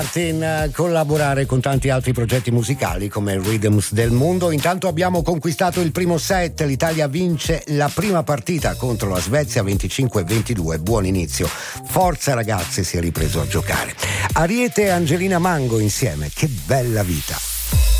In collaborare con tanti altri progetti musicali come Rhythms del Mondo. Intanto abbiamo conquistato il primo set, l'Italia vince la prima partita contro la Svezia 25-22, buon inizio, forza ragazze, si è ripreso a giocare. Ariete e Angelina Mango insieme, che bella vita.